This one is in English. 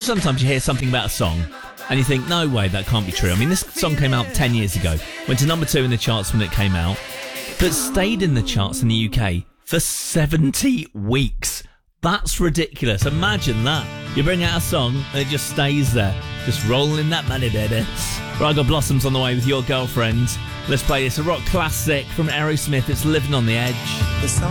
Sometimes you hear something about a song and you think, no way, that can't be true. I mean, this song came out 10 years ago, went to number 2 in the charts when it came out, but stayed in the charts in the UK for 70 weeks. That's ridiculous. Imagine that. You bring out a song and it just stays there, just rolling that money, baby. Right, I got Blossoms on the way with Your Girlfriend. Let's play this, a rock classic from Aerosmith. It's Living on the Edge. The song